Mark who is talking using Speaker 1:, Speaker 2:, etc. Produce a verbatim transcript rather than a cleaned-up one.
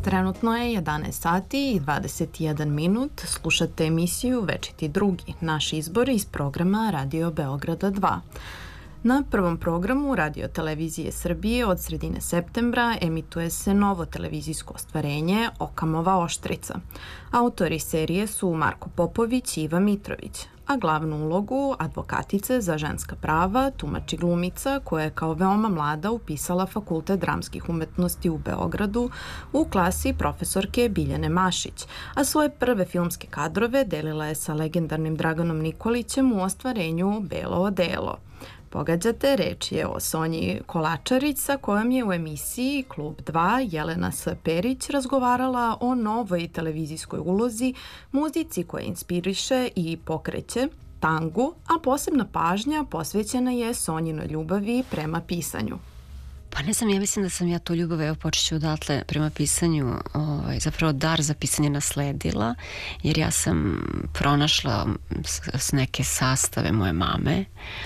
Speaker 1: Trenutno je jedanaest sati i dvadeset jedan minut. Slušate emisiju Večiti drugi, naš izbor iz programa Radio Beograda dva. Na prvom programu Radio Televizije Srbije od sredine septembra emituje se novo televizijsko ostvarenje Okamova oštrica. Autori serije su Marko Popović i Iva Mitrović, a glavnu ulogu advokatice za ženska prava tumači glumica koja je kao veoma mlada upisala Fakultet dramskih umetnosti u Beogradu u klasi profesorke Biljane Mašić, a svoje prve filmske kadrove delila je sa legendarnim Draganom Nikolićem u ostvarenju Belo odelo. Pogađate, reč je o Sonji Kolačarić sa kojom je u emisiji Klub dva Jelena S. Perić razgovarala o novoj televizijskoj ulozi, muzici koja inspiriše i pokreće, tangu, a posebna pažnja posvećena je Sonjinoj ljubavi prema pisanju.
Speaker 2: Pa ne znam, ja mislim da sam ja tu ljubav, evo počet ću odatle prema pisanju, ovaj, zapravo dar za pisanje nasledila, jer ja sam pronašla s, s neke sastave moje mame